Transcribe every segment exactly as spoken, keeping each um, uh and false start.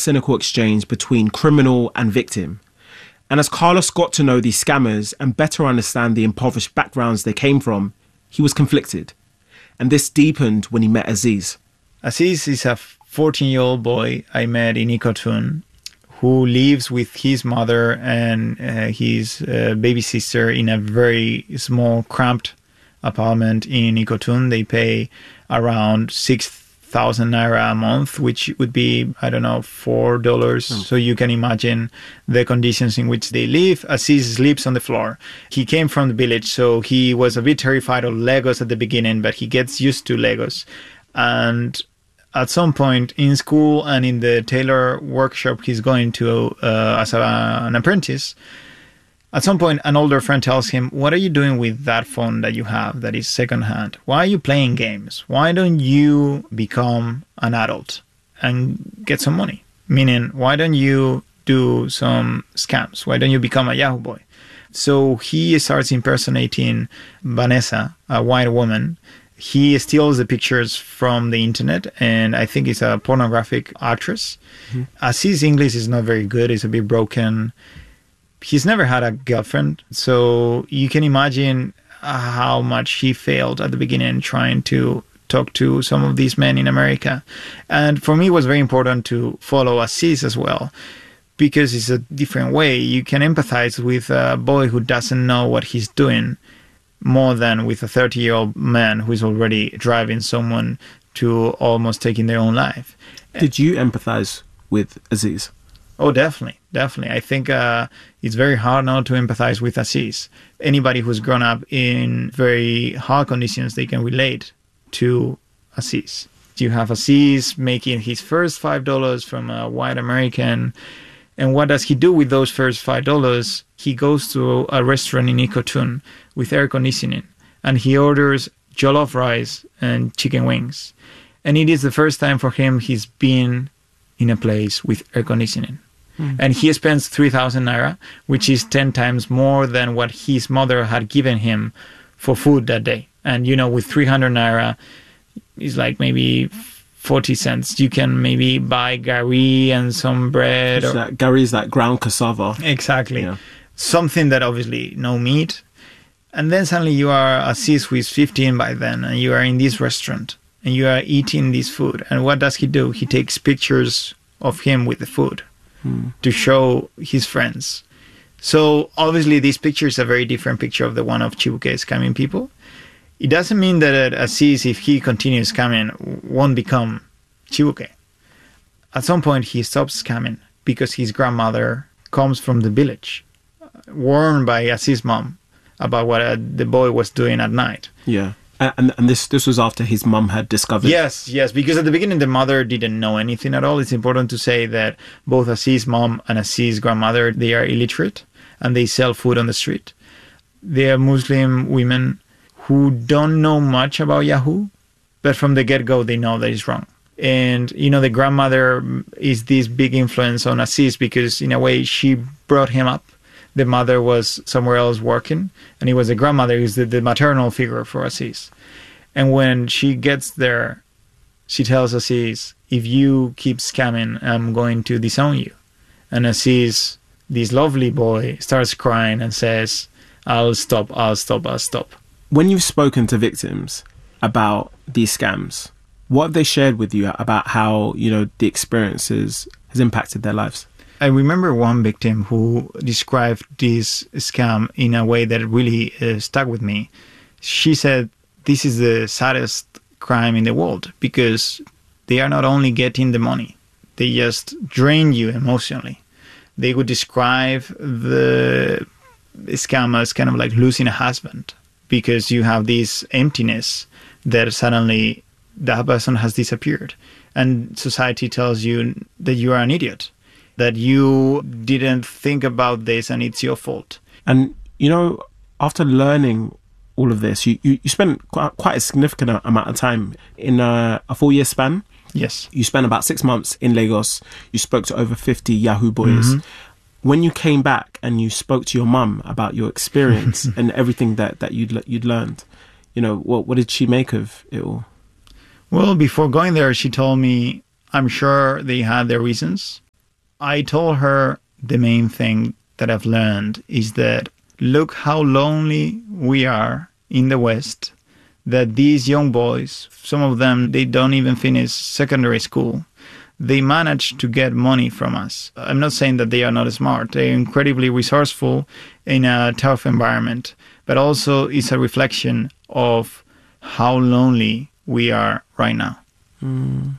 cynical exchange between criminal and victim. And as Carlos got to know these scammers and better understand the impoverished backgrounds they came from, he was conflicted. And this deepened when he met Aziz. Aziz is a fourteen-year-old boy I met in Icotun who lives with his mother and uh, his uh, baby sister in a very small, cramped apartment in Icotun. They pay around six thousand naira a month, which would be, I don't know, four dollars. Mm. So you can imagine the conditions in which they live. Aziz sleeps on the floor. He came from the village, so he was a bit terrified of Legos at the beginning, but he gets used to Legos. And at some point in school and in the tailor workshop he's going to uh, as a, an apprentice, at some point an older friend tells him, what are you doing with that phone that you have that is secondhand? Why are you playing games? Why don't you become an adult and get some money? Meaning, why don't you do some scams? Why don't you become a Yahoo boy? So he starts impersonating Vanessa, a white woman. He steals the pictures from the internet, and I think he's a pornographic actress. Mm-hmm. Aziz's English is not very good. It's a bit broken. He's never had a girlfriend, so you can imagine how much he failed at the beginning trying to talk to some of these men in America. And for me, it was very important to follow Aziz as well, because it's a different way. You can empathize with a boy who doesn't know what he's doing more than with a thirty-year-old man who is already driving someone to almost taking their own life. Did you empathize with Aziz? Oh, definitely. Definitely. I think uh, it's very hard not to empathize with Aziz. Anybody who's grown up in very hard conditions, they can relate to Aziz. You have Aziz making his first five dollars from a white American. And what does he do with those first five dollars? He goes to a restaurant in Icotun with air conditioning, and he orders jollof rice and chicken wings. And it is the first time for him he's been in a place with air conditioning. Mm. And he spends three thousand naira, which is ten times more than what his mother had given him for food that day. And, you know, with three hundred naira, it's like maybe forty cents. You can maybe buy gari and some bread. Or, that, gari is that ground cassava. Exactly. Yeah. Something that obviously no meat. And then suddenly you are Aziz, who is fifteen by then, and you are in this restaurant and you are eating this food. And what does he do? He takes pictures of him with the food hmm. to show his friends. So obviously this picture is a very different picture of the one of Chibuque scamming people. It doesn't mean that Aziz, if he continues scamming, won't become Chibuque. At some point, he stops scamming because his grandmother comes from the village, warned by Aziz's mom about what uh, the boy was doing at night. Yeah. And and this this was after his mum had discovered... Yes, yes, because at the beginning, the mother didn't know anything at all. It's important to say that both Aziz's mom and Aziz's grandmother, they are illiterate, and they sell food on the street. They are Muslim women who don't know much about Yahoo, but from the get-go, they know that it's wrong. And, you know, the grandmother is this big influence on Aziz because, in a way, she brought him up. The mother was somewhere else working, and it was the grandmother who's the, the maternal figure for Aziz. And when she gets there, she tells Aziz, if you keep scamming, I'm going to disown you. And Aziz, this lovely boy, starts crying and says, I'll stop, I'll stop, I'll stop. When you've spoken to victims about these scams, what have they shared with you about how, you know, the experiences has impacted their lives? I remember one victim who described this scam in a way that really uh, stuck with me. She said, this is the saddest crime in the world because they are not only getting the money, they just drain you emotionally. They would describe the scam as kind of like losing a husband because you have this emptiness that suddenly that person has disappeared. And society tells you that you are an idiot, that you didn't think about this and it's your fault. And, you know, after learning all of this, you, you, you spent quite, quite a significant amount of time in a, a four-year span. Yes. You spent about six months in Lagos. You spoke to over fifty Yahoo boys. Mm-hmm. When you came back and you spoke to your mum about your experience and everything that, that you'd you'd learned, you know, what what did she make of it all? Well, before going there, she told me, I'm sure they had their reasons. I told her the main thing that I've learned is that look how lonely we are in the West, that these young boys, some of them, they don't even finish secondary school. They manage to get money from us. I'm not saying that they are not smart. They're incredibly resourceful in a tough environment, but also it's a reflection of how lonely we are right now. Mm.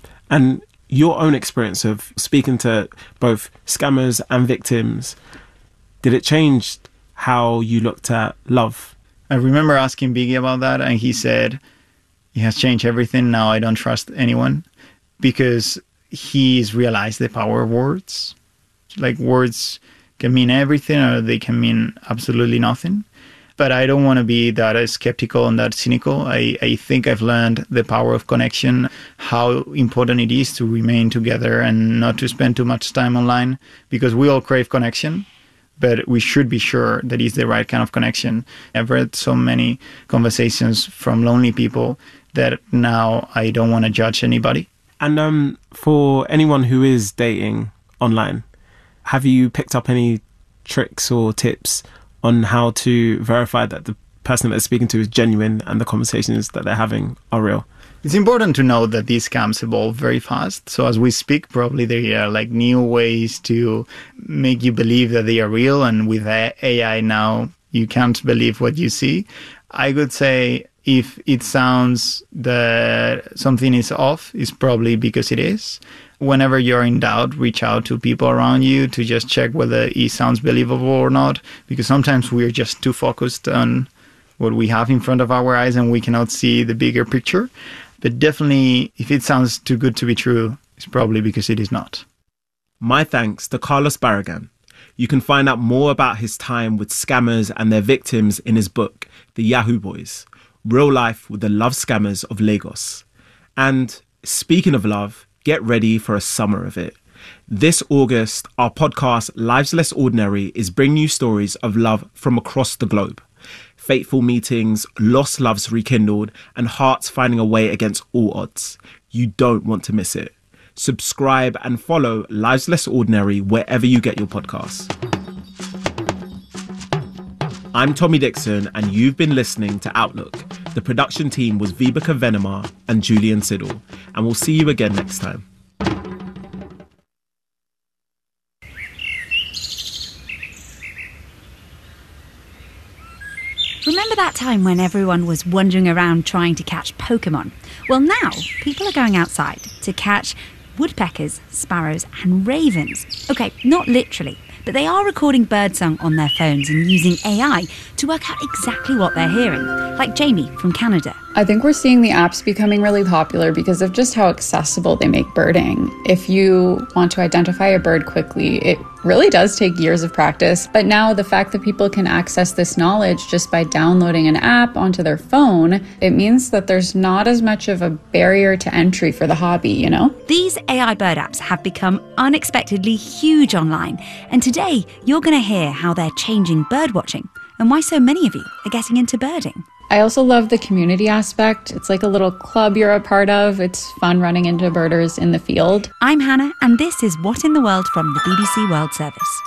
And your own experience of speaking to both scammers and victims, did it change how you looked at love? I remember asking Biggie about that, and he said, it has changed everything. Now I don't trust anyone, because he's realized the power of words. Like, words can mean everything or they can mean absolutely nothing. But I don't want to be that skeptical and that cynical. I, I think I've learned the power of connection, how important it is to remain together and not to spend too much time online, because we all crave connection, but we should be sure that it's the right kind of connection. I've read so many conversations from lonely people that now I don't want to judge anybody. And um, for anyone who is dating online, have you picked up any tricks or tips on how to verify that the person that they're speaking to is genuine and the conversations that they're having are real? It's important to know that these scams evolve very fast. So as we speak, probably there are like new ways to make you believe that they are real. And with A I now, you can't believe what you see. I would say if it sounds that something is off, it's probably because it is. Whenever you're in doubt, reach out to people around you to just check whether it sounds believable or not, because sometimes we're just too focused on what we have in front of our eyes and we cannot see the bigger picture. But definitely, if it sounds too good to be true, it's probably because it is not. My thanks to Carlos Barragan. You can find out more about his time with scammers and their victims in his book, The Yahoo Boys, Real Life with the Love Scammers of Lagos. And speaking of love, get ready for a summer of it. This August, our podcast, Lives Less Ordinary, is bringing you stories of love from across the globe. Fateful meetings, lost loves rekindled, and hearts finding a way against all odds. You don't want to miss it. Subscribe and follow Lives Less Ordinary wherever you get your podcasts. I'm Tommy Dixon, and you've been listening to Outlook. The production team was Vibeke Venema and Julian Siddle, and we'll see you again next time. Remember that time when everyone was wandering around trying to catch Pokemon? Well, now people are going outside to catch woodpeckers, sparrows and ravens. Okay, not literally, but they are recording birdsong on their phones and using A I to work out exactly what they're hearing, like Jamie from Canada. I think we're seeing the apps becoming really popular because of just how accessible they make birding. If you want to identify a bird quickly, it really does take years of practice. But now the fact that people can access this knowledge just by downloading an app onto their phone, it means that there's not as much of a barrier to entry for the hobby, you know? These A I bird apps have become unexpectedly huge online. And today, you're going to hear how they're changing birdwatching and why so many of you are getting into birding. I also love the community aspect. It's like a little club you're a part of. It's fun running into birders in the field. I'm Hannah, and this is What in the World from the B B C World Service.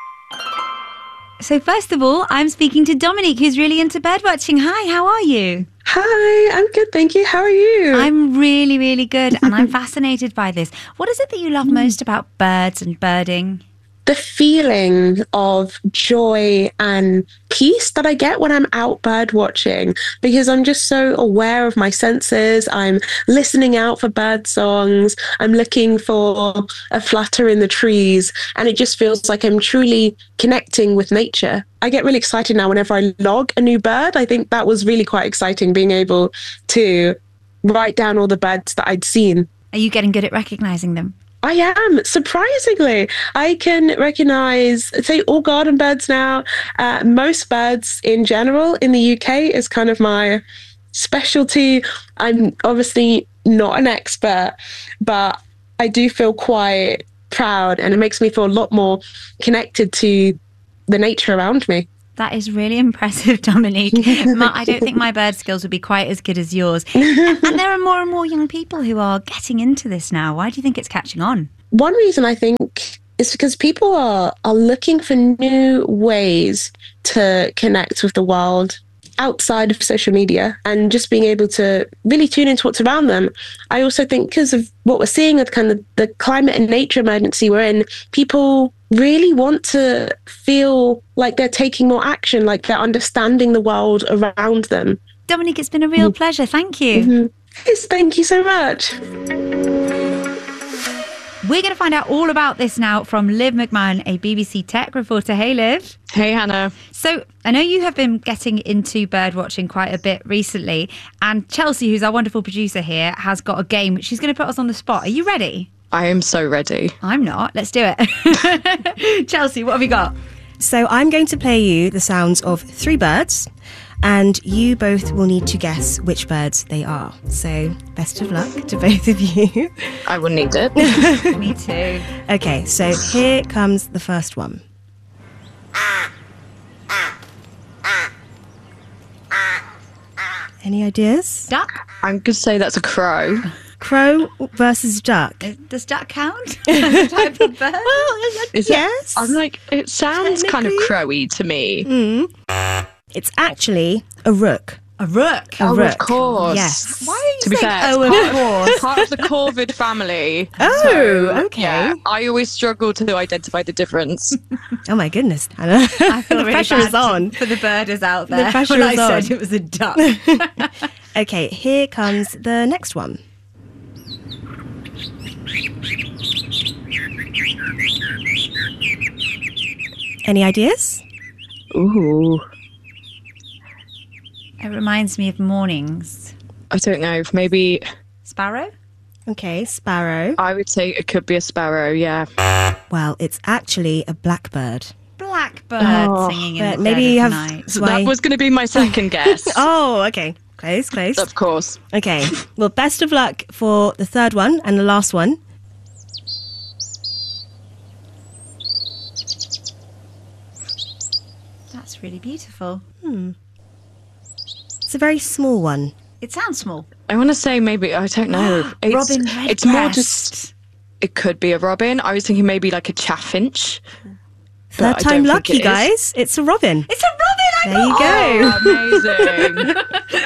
So first of all, I'm speaking to Dominique, who's really into birdwatching. Hi, how are you? Hi, I'm good, thank you. How are you? I'm really, really good, and I'm fascinated by this. What is it that you love most about birds and birding? The feeling of joy and peace that I get when I'm out bird watching, because I'm just so aware of my senses. I'm listening out for bird songs. I'm looking for a flutter in the trees, and it just feels like I'm truly connecting with nature. I get really excited now whenever I log a new bird. I think that was really quite exciting, being able to write down all the birds that I'd seen. Are you getting good at recognizing them? I am, surprisingly. I can recognize, say, all garden birds now. Uh, most birds in general in the U K is kind of my specialty. I'm obviously not an expert, but I do feel quite proud, and it makes me feel a lot more connected to the nature around me. That is really impressive, Dominique. my, I don't think my bird skills would be quite as good as yours. And, and there are more and more young people who are getting into this now. Why do you think it's catching on? One reason I think is because people are, are looking for new ways to connect with the world outside of social media and just being able to really tune into what's around them. I also think because of what we're seeing with kind of the climate and nature emergency we're in, people really want to feel like they're taking more action, like they're understanding the world around them. Dominique, it's been a real mm-hmm. pleasure. Thank you. Mm-hmm. Yes, thank you so much. We're going to find out all about this now from Liv McMahon, a B B C tech reporter. Hey, Liv. Hey, Hannah. So I know you have been getting into bird watching quite a bit recently, and Chelsea, who's our wonderful producer here, has got a game which she's going to put us on the spot. Are you ready? I am so ready. I'm not. Let's do it. Chelsea, what have you got? So I'm going to play you the sounds of three birds, and you both will need to guess which birds they are. So best of luck to both of you. I will need it. Me too. Okay, so here comes the first one. Any ideas? Duck? I'm going to say that's a crow. Crow versus duck. Does duck count as a type of bird? Well, Is yes. It, I'm like, it sounds kind of crowy to me. Mm. It's actually a rook. A rook? A oh, rook. Of course. Yes. Why are you to be saying, fair, oh, it's of part, course? part of the corvid family. Oh, so, okay. Yeah, I always struggle to identify the difference. Oh my goodness, Hannah. I feel the really pressure bad is on. For the birders out there. The pressure when is I on. said it was a duck. Okay, here comes the next one. Any ideas? Ooh. It reminds me of mornings. I don't know. Maybe. Sparrow? Okay, sparrow. I would say it could be a sparrow, yeah. Well, it's actually a blackbird. Blackbird Oh, singing in but the maybe dead you of have- night. So Why- that was going to be my second guess. Oh, okay. Close, close. Of course. Okay, well, best of luck for the third one and the last one. That's really beautiful. It's a very small one. It sounds small. I want to say maybe, I don't know. It's, Robin redbreast. It's more just, it could be a robin. I was thinking maybe like a chaffinch. Third I time don't lucky, think it is. guys. It's a robin. It's a robin. I There you got go. Amazing.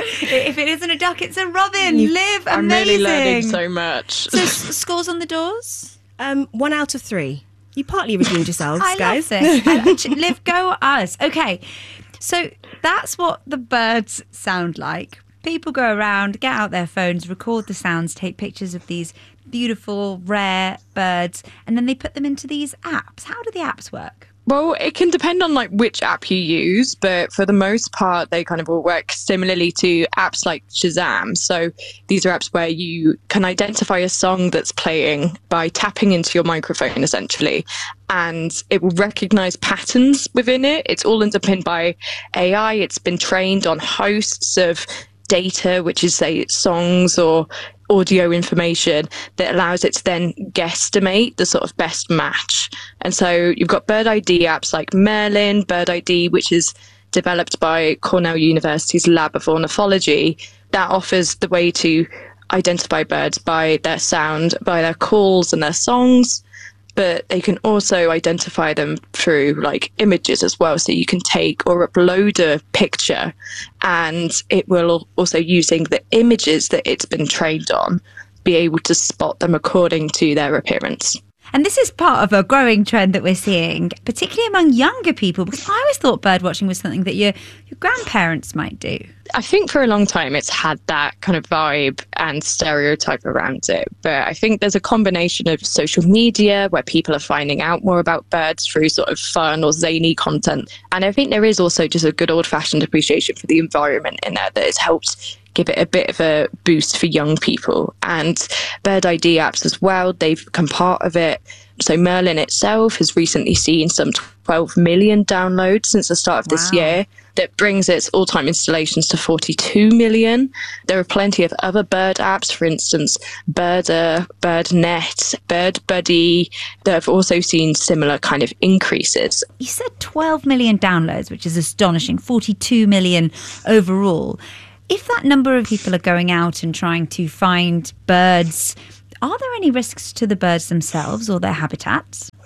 If it isn't a duck, it's a robin. You- Live I'm amazing. really learning so much. So s- scores on the doors. Um, one out of three. You partly redeemed yourselves, I guys. love this. I love- Liv, go us. Okay, so that's what the birds sound like. People go around, get out their phones, record the sounds, take pictures of these beautiful, rare birds, and then they put them into these apps. How do the apps work? Well, it can depend on like which app you use, but for the most part, they kind of all work similarly to apps like Shazam. So these are apps where you can identify a song that's playing by tapping into your microphone, essentially, and it will recognize patterns within it. It's all underpinned by A I. It's been trained on hosts of data, which is say songs or audio information that allows it to then guesstimate the sort of best match. And so you've got Bird I D apps like Merlin, Bird I D, which is developed by Cornell University's Lab of Ornithology, that offers the way to identify birds by their sound, by their calls and their songs. But they can also identify them through like images as well. So you can take or upload a picture and it will also, using the images that it's been trained on, be able to spot them according to their appearance. And this is part of a growing trend that we're seeing, particularly among younger people, because I always thought bird watching was something that your, your grandparents might do. I think for a long time it's had that kind of vibe and stereotype around it. But I think there's a combination of social media where people are finding out more about birds through sort of fun or zany content. And I think there is also just a good old-fashioned appreciation for the environment in there that has helped give it a bit of a boost for young people. And Bird I D apps as well, they've become part of it. So Merlin itself has recently seen some twelve million downloads since the start of this Wow. year. That brings its all-time installations to forty-two million. There are plenty of other bird apps, for instance, Birder, BirdNet, Bird Buddy, that have also seen similar kind of increases. You said twelve million downloads, which is astonishing, forty-two million overall. If that number of people are going out and trying to find birds, are there any risks to the birds themselves or their habitats?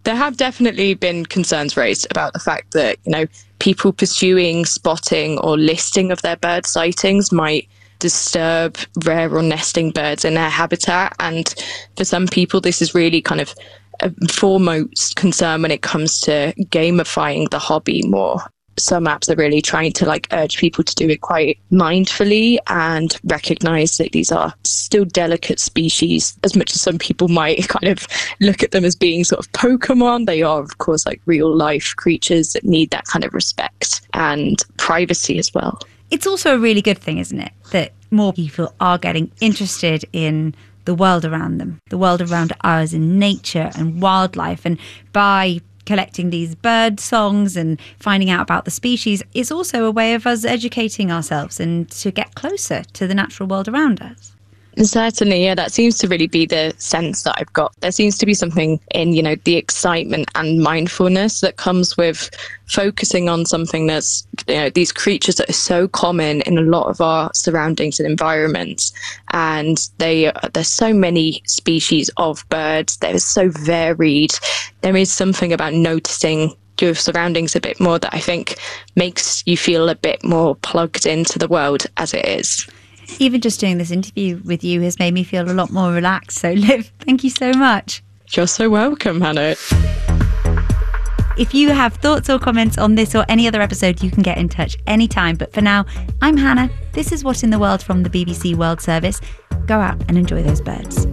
There have definitely been concerns raised about the fact that, you know, people pursuing spotting or listing of their bird sightings might disturb rare or nesting birds in their habitat. And for some people, this is really kind of a foremost concern when it comes to gamifying the hobby more. Some apps are really trying to like urge people to do it quite mindfully and recognize that these are still delicate species. As much as some people might kind of look at them as being sort of Pokemon, they are of course like real life creatures that need that kind of respect and privacy as well. It's also a really good thing, isn't it, that more people are getting interested in the world around them, the world around us in nature and wildlife, and by collecting these bird songs and finding out about the species is also a way of us educating ourselves and to get closer to the natural world around us. Certainly, yeah, that seems to really be the sense that I've got. There seems to be something in, you know, the excitement and mindfulness that comes with focusing on something that's, you know, these creatures that are so common in a lot of our surroundings and environments. And they, there's so many species of birds. They're so varied. There is something about noticing your surroundings a bit more that I think makes you feel a bit more plugged into the world as it is. Even just doing this interview with you has made me feel a lot more relaxed. So, Liv, thank you so much. You're so welcome, Hannah. If you have thoughts or comments on this or any other episode, you can get in touch anytime. But for now, I'm Hannah. This is What in the World from the B B C World Service. Go out and enjoy those birds.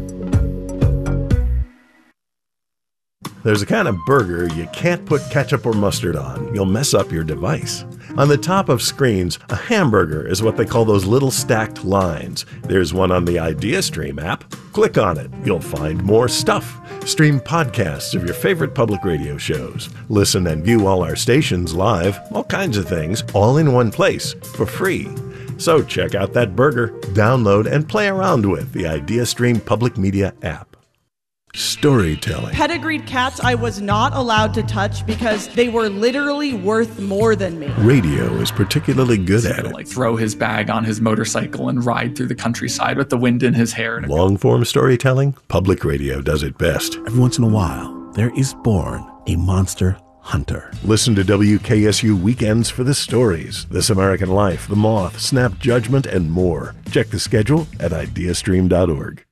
There's a kind of burger you can't put ketchup or mustard on. You'll mess up your device. On the top of screens, a hamburger is what they call those little stacked lines. There's one on the IdeaStream app. Click on it. You'll find more stuff. Stream podcasts of your favorite public radio shows. Listen and view all our stations live. All kinds of things, all in one place, for free. So check out that burger, download, and play around with the IdeaStream Public Media app. Storytelling. Pedigreed cats I was not allowed to touch because they were literally worth more than me. Radio is particularly good at it. Like throw his bag on his motorcycle and ride through the countryside with the wind in his hair. Long-form storytelling, public radio does it best. Every once in a while, there is born a monster hunter. Listen to W K S U Weekends for the stories, This American Life, The Moth, Snap Judgment, and more. Check the schedule at ideastream dot org.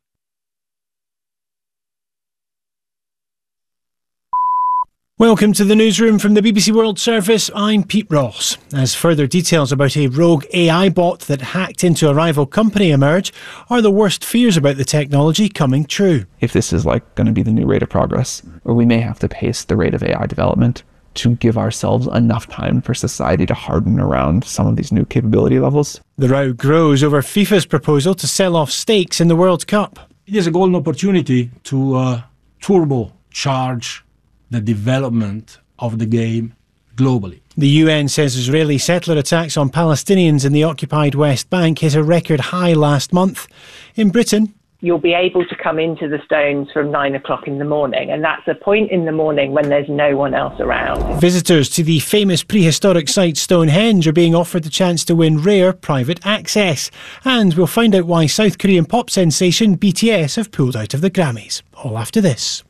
Welcome to the newsroom from the B B C World Service. I'm Pete Ross. As further details about a rogue A I bot that hacked into a rival company emerge, are the worst fears about the technology coming true? If this is like going to be the new rate of progress, or we may have to pace the rate of A I development to give ourselves enough time for society to harden around some of these new capability levels. The row grows over FIFA's proposal to sell off stakes in the World Cup. It is a golden opportunity to uh, turbocharge the development of the game globally. The U N says Israeli settler attacks on Palestinians in the occupied West Bank hit a record high last month. In Britain, you'll be able to come into the Stones from nine o'clock in the morning, and that's a point in the morning when there's no one else around. Visitors to the famous prehistoric site Stonehenge are being offered the chance to win rare private access. And we'll find out why South Korean pop sensation B T S have pulled out of the Grammys. All after this.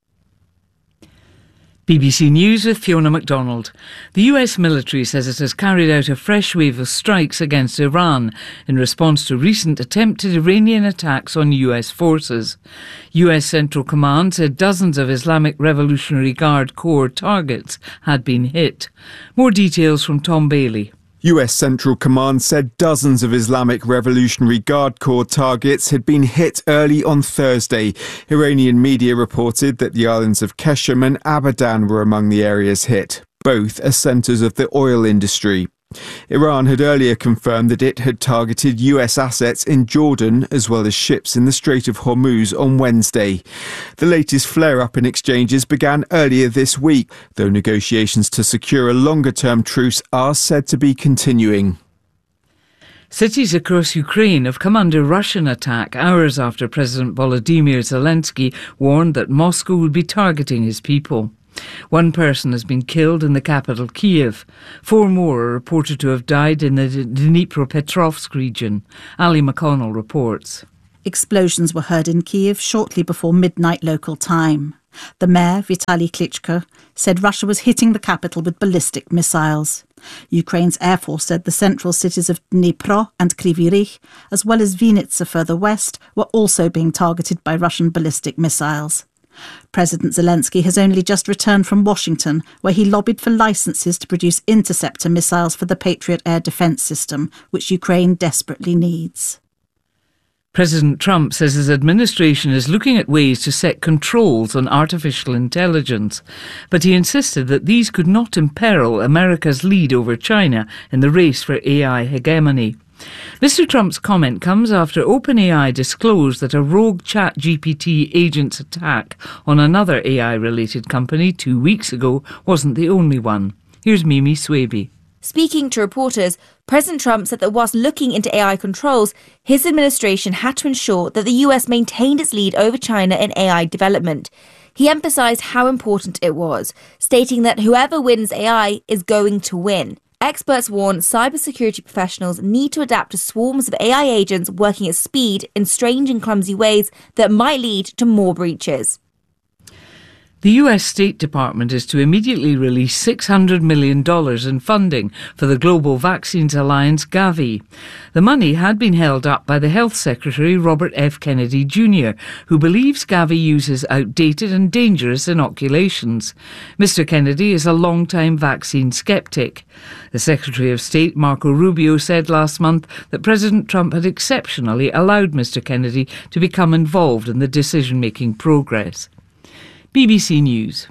B B C News with Fiona MacDonald. The U S military says it has carried out a fresh wave of strikes against Iran in response to recent attempted Iranian attacks on U S forces. U S Central Command said dozens of Islamic Revolutionary Guard Corps targets had been hit. More details from Tom Bailey. U S Central Command said dozens of Islamic Revolutionary Guard Corps targets had been hit early on Thursday. Iranian media reported that the islands of Qeshm and Abadan were among the areas hit. Both are centres of the oil industry. Iran had earlier confirmed that it had targeted U S assets in Jordan as well as ships in the Strait of Hormuz on Wednesday. The latest flare-up in exchanges began earlier this week, though negotiations to secure a longer-term truce are said to be continuing. Cities across Ukraine have come under Russian attack hours after President Volodymyr Zelensky warned that Moscow would be targeting his people. One person has been killed in the capital, Kiev. Four more are reported to have died in the Dnipropetrovsk region. Ali McConnell reports. Explosions were heard in Kiev shortly before midnight local time. The mayor, Vitaly Klitschko, said Russia was hitting the capital with ballistic missiles. Ukraine's air force said the central cities of Dnipro and Kryvyi Rih, as well as Vinnytsia further west, were also being targeted by Russian ballistic missiles. President Zelensky has only just returned from Washington, where he lobbied for licenses to produce interceptor missiles for the Patriot air defence system, which Ukraine desperately needs. President Trump says his administration is looking at ways to set controls on artificial intelligence, but he insisted that these could not imperil America's lead over China in the race for A I hegemony. Mister Trump's comment comes after OpenAI disclosed that a rogue ChatGPT agent's attack on another A I-related company two weeks ago wasn't the only one. Here's Mimi Swaby. Speaking to reporters, President Trump said that whilst looking into A I controls, his administration had to ensure that the U S maintained its lead over China in A I development. He emphasised how important it was, stating that whoever wins A I is going to win. Experts warn cybersecurity professionals need to adapt to swarms of A I agents working at speed in strange and clumsy ways that might lead to more breaches. The U S State Department is to immediately release six hundred million dollars in funding for the Global Vaccines Alliance Gavi. The money had been held up by the Health Secretary Robert F. Kennedy Junior, who believes Gavi uses outdated and dangerous inoculations. Mister Kennedy is a long-time vaccine skeptic. The Secretary of State, Marco Rubio, said last month that President Trump had exceptionally allowed Mister Kennedy to become involved in the decision-making progress. B B C News.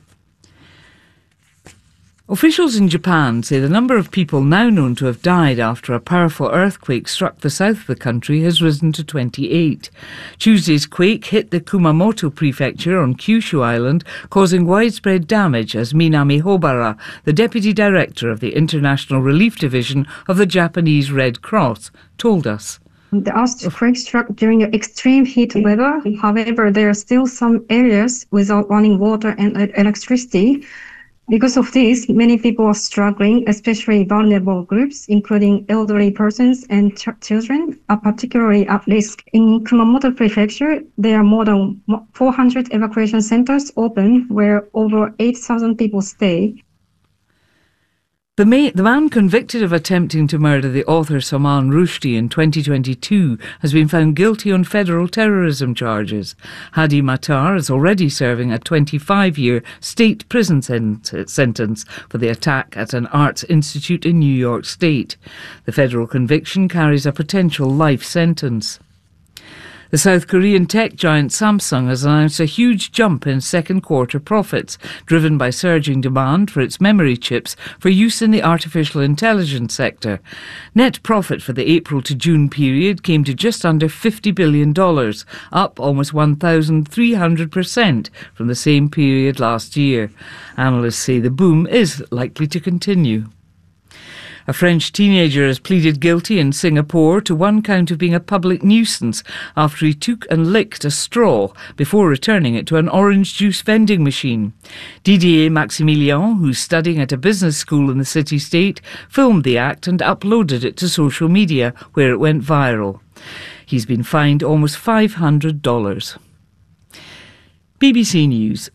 Officials in Japan say the number of people now known to have died after a powerful earthquake struck the south of the country has risen to twenty-eight. Tuesday's quake hit the Kumamoto prefecture on Kyushu Island, causing widespread damage, as Minami Hobara, the deputy director of the International Relief Division of the Japanese Red Cross, told us. The earthquake struck during extreme heat weather. However, there are still some areas without running water and electricity. Because of this, many people are struggling, especially vulnerable groups, including elderly persons and ch- children, are particularly at risk. In Kumamoto Prefecture, there are more than four hundred evacuation centers open where over eight thousand people stay. The, ma- the man convicted of attempting to murder the author Salman Rushdie in twenty twenty-two has been found guilty on federal terrorism charges. Hadi Matar is already serving a twenty-five-year state prison sen- sentence for the attack at an arts institute in New York State. The federal conviction carries a potential life sentence. The South Korean tech giant Samsung has announced a huge jump in second quarter profits, driven by surging demand for its memory chips for use in the artificial intelligence sector. Net profit for the April to June period came to just under fifty billion dollars, up almost one thousand three hundred percent from the same period last year. Analysts say the boom is likely to continue. A French teenager has pleaded guilty in Singapore to one count of being a public nuisance after he took and licked a straw before returning it to an orange juice vending machine. Didier Maximilian, who's studying at a business school in the city-state, filmed the act and uploaded it to social media, where it went viral. He's been fined almost five hundred dollars. B B C News.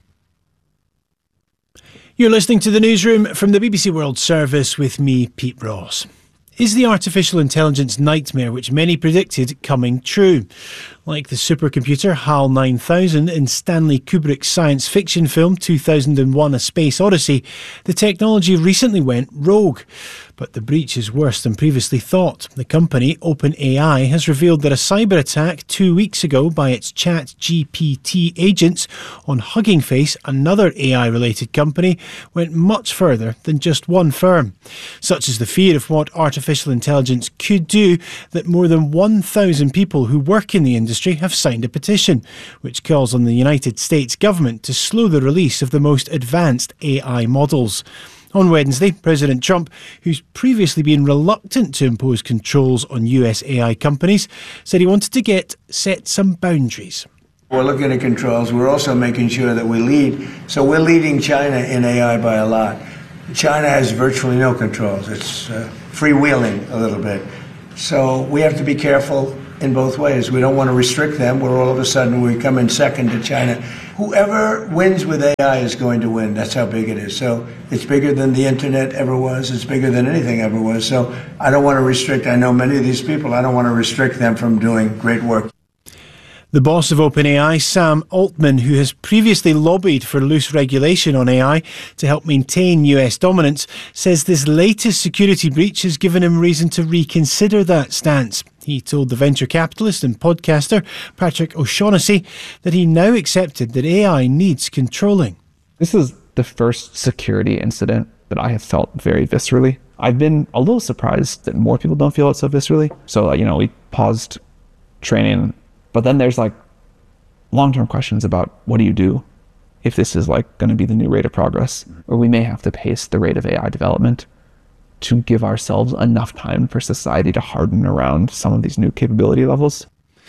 You're listening to the newsroom from the B B C World Service with me, Pete Ross. Is the artificial intelligence nightmare which many predicted coming true? Like the supercomputer HAL nine thousand in Stanley Kubrick's science fiction film two thousand one A Space Odyssey, the technology recently went rogue. But the breach is worse than previously thought. The company, OpenAI, has revealed that a cyber attack two weeks ago by its ChatGPT agents on Hugging Face, another A I-related company, went much further than just one firm. Such is the fear of what artificial intelligence could do that more than one thousand people who work in the industry have signed a petition, which calls on the United States government to slow the release of the most advanced A I models. On Wednesday, President Trump, who's previously been reluctant to impose controls on U S A I companies, said he wanted to get set some boundaries. We're looking at controls. We're also making sure that we lead. So we're leading China in A I by a lot. China has virtually no controls. It's uh, freewheeling a little bit. So we have to be careful in both ways. We don't want to restrict them, where all of a sudden we come in second to China. Whoever wins with A I is going to win. That's how big it is. So it's bigger than the internet ever was. It's bigger than anything ever was. So I don't want to restrict. I know many of these people. I don't want to restrict them from doing great work. The boss of OpenAI, Sam Altman, who has previously lobbied for loose regulation on A I to help maintain U S dominance, says this latest security breach has given him reason to reconsider that stance. He told the venture capitalist and podcaster Patrick O'Shaughnessy that he now accepted that A I needs controlling. This is the first security incident that I have felt very viscerally. I've been a little surprised that more people don't feel it so viscerally. So, you know, we paused training. But then there's like long-term questions about what do you do if this is like going to be the new rate of progress, or we may have to pace the rate of A I development to give ourselves enough time for society to harden around some of these new capability levels.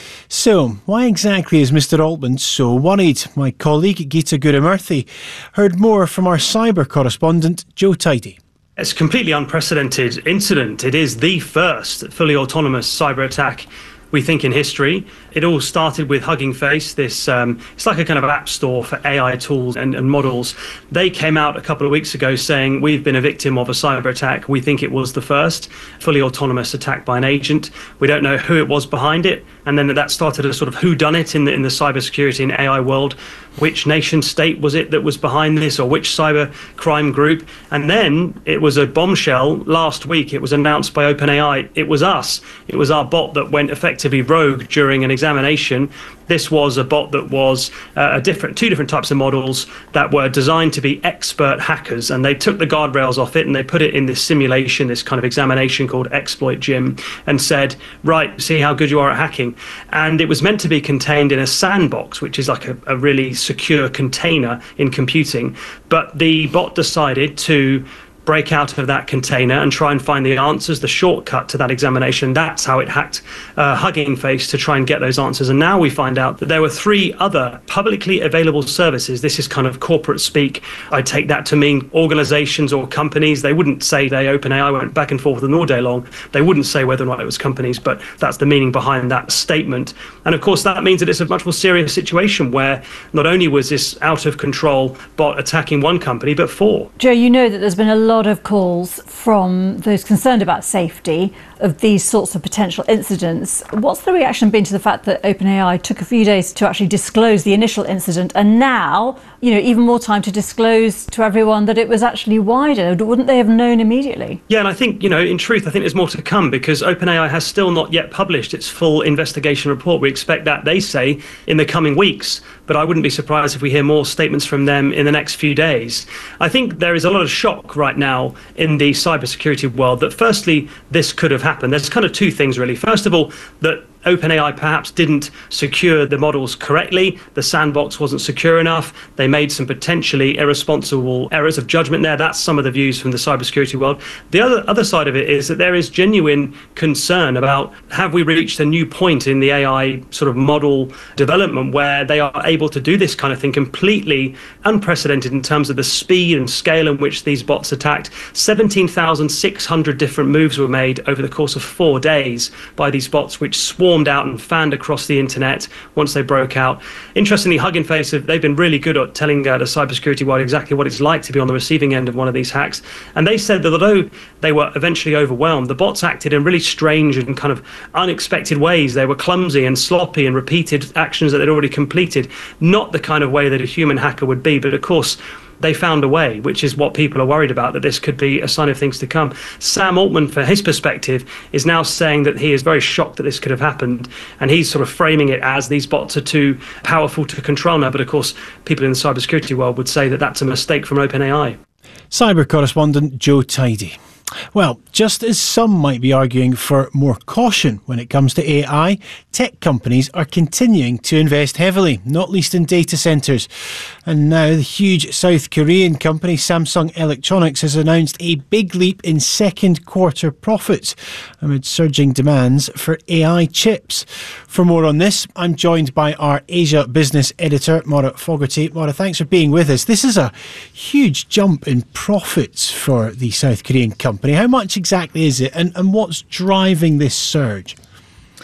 So, why exactly is Mister Altman so worried? My colleague Geeta Gurumurthy heard more from our cyber correspondent Joe Tidy. It's a completely unprecedented incident. It is the first fully autonomous cyber attack, we think, in history. It all started with Hugging Face. This um, it's like a kind of app store for A I tools and, and models. They came out a couple of weeks ago saying we've been a victim of a cyber attack. We think it was the first fully autonomous attack by an agent. We don't know who it was behind it. And then that started a sort of whodunit in the in the cybersecurity and A I world. Which nation state was it that was behind this, or which cyber crime group? And then it was a bombshell last week. It was announced by OpenAI. It was us. It was our bot that went effectively rogue during an examination. This was a bot that was uh, a different, two different types of models that were designed to be expert hackers, and they took the guardrails off it and they put it in this simulation, this kind of examination called Exploit Gym, and said, right, see how good you are at hacking. And it was meant to be contained in a sandbox, which is like a, a really secure container in computing. But the bot decided to break out of that container and try and find the answers, the shortcut to that examination. That's how it hacked uh, Hugging Face to try and get those answers. And now we find out that there were three other publicly available services. This is kind of corporate speak. I take that to mean organizations or companies. They wouldn't say they OpenAI went back and forth with them all day long. They wouldn't say whether or not it was companies, but that's the meaning behind that statement. And of course, that means that it's a much more serious situation where not only was this out of control bot attacking one company, but four. Joe, you know that there's been a lot of calls from those concerned about safety of these sorts of potential incidents. What's the reaction been to the fact that OpenAI took a few days to actually disclose the initial incident, and now, you know, even more time to disclose to everyone that it was actually wider? Wouldn't they have known immediately? Yeah, and I think, you know, in truth, I think there's more to come, because OpenAI has still not yet published its full investigation report. We expect that, they say, in the coming weeks, but I wouldn't be surprised if we hear more statements from them in the next few days. I think there is a lot of shock right now in the cybersecurity world that firstly, this could have happened. There's kind of two things really. First of all, that OpenAI perhaps didn't secure the models correctly. The sandbox wasn't secure enough. They made some potentially irresponsible errors of judgment there. That's some of the views from the cybersecurity world. The other other side of it is that there is genuine concern about, have we reached a new point in the A I sort of model development where they are able to do this kind of thing completely unprecedented in terms of the speed and scale in which these bots attacked. seventeen thousand six hundred different moves were made over the course of four days by these bots, which swarmed out and fanned across the internet once they broke out. Interestingly, Hugging Face, they've been really good at telling uh, the cybersecurity world exactly what it's like to be on the receiving end of one of these hacks. And they said that although they were eventually overwhelmed, the bots acted in really strange and kind of unexpected ways. They were clumsy and sloppy and repeated actions that they'd already completed, not the kind of way that a human hacker would be. But of course, they found a way, which is what people are worried about, that this could be a sign of things to come. Sam Altman, for his perspective, is now saying that he is very shocked that this could have happened, and he's sort of framing it as these bots are too powerful to control now. But of course, people in the cybersecurity world would say that that's a mistake from OpenAI. Cyber correspondent Joe Tidy. Well, just as some might be arguing for more caution when it comes to A I, tech companies are continuing to invest heavily, not least in data centres. And now the huge South Korean company Samsung Electronics has announced a big leap in second quarter profits amid surging demands for A I chips. For more on this, I'm joined by our Asia business editor, Maura Fogarty. Maura, thanks for being with us. This is a huge jump in profits for the South Korean company. How much exactly is it, and, and what's driving this surge?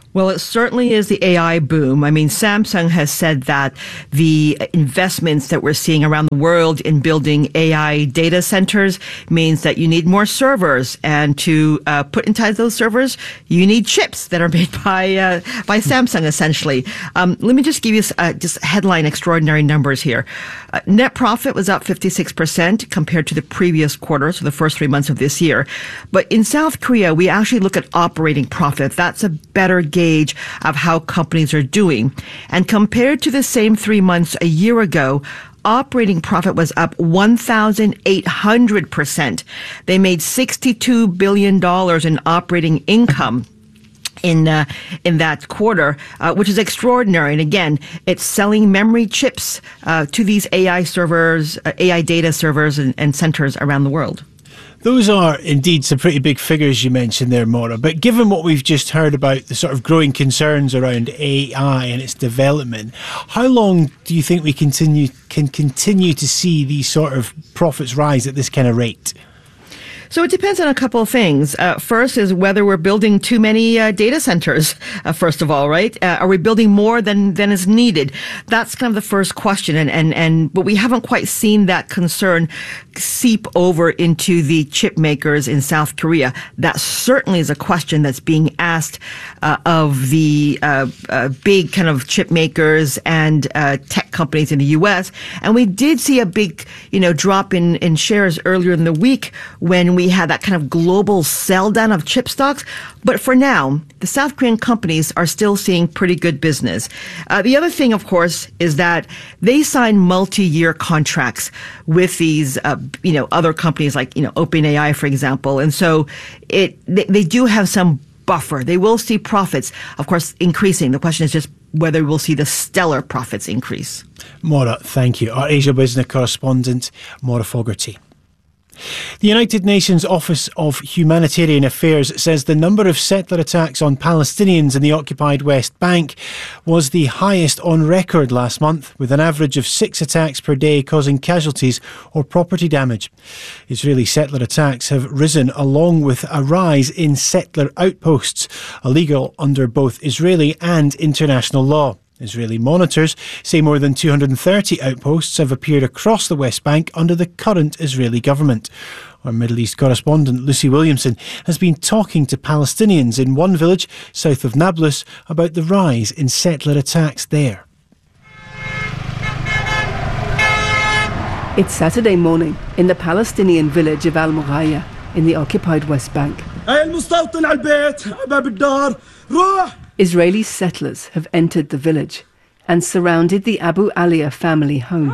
Well, it certainly is the A I boom. I mean, Samsung has said that the investments that we're seeing around the world in building A I data centers means that you need more servers. And to uh, put inside those servers, you need chips that are made by uh, by Samsung, essentially. Um, let me just give you uh, just headline extraordinary numbers here. Uh, net profit was up fifty-six percent compared to the previous quarter, so the first three months of this year. But in South Korea, we actually look at operating profit. That's a better gauge of how companies are doing. And compared to the same three months a year ago, operating profit was up one thousand eight hundred percent. They made sixty-two billion dollars in operating income in uh, in that quarter, uh, which is extraordinary. And again, it's selling memory chips uh, to these A I servers, uh, A I data servers and, and centers around the world. Those are indeed some pretty big figures you mentioned there, Maura. But given what we've just heard about the sort of growing concerns around A I and its development, how long do you think we continue can continue to see these sort of profits rise at this kind of rate? So it depends on a couple of things. Uh, first is whether we're building too many uh, data centers, uh, first of all, right? Uh, are we building more than, than is needed? That's kind of the first question. And, and, and, but we haven't quite seen that concern seep over into the chip makers in South Korea. That certainly is a question that's being asked uh, of the uh, uh, big kind of chip makers and uh, tech companies in the U S. And we did see a big, you know, drop in, in shares earlier in the week when we had that kind of global sell down of chip stocks. But for now, the South Korean companies are still seeing pretty good business. Uh, the other thing, of course, is that they sign multi-year contracts with these, uh, you know, other companies like, you know, OpenAI, for example. And so it they, they do have some buffer. They will see profits, of course, increasing. The question is just whether we'll see the stellar profits increase. Maura, thank you. Our Asia Business correspondent, Maura Fogarty. The United Nations Office of Humanitarian Affairs says the number of settler attacks on Palestinians in the occupied West Bank was the highest on record last month, with an average of six attacks per day causing casualties or property damage. Israeli settler attacks have risen along with a rise in settler outposts, illegal under both Israeli and international law. Israeli monitors say more than two hundred thirty outposts have appeared across the West Bank under the current Israeli government. Our Middle East correspondent Lucy Williamson has been talking to Palestinians in one village south of Nablus about the rise in settler attacks there. It's Saturday morning in the Palestinian village of Al Mughaya in the occupied West Bank. Israeli settlers have entered the village and surrounded the Abu Alia family home,